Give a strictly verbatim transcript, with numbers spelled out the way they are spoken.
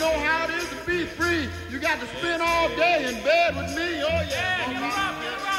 know how it is to be free. You got to spend all day in bed with me. Oh, yeah. Yeah, you're right, you're right.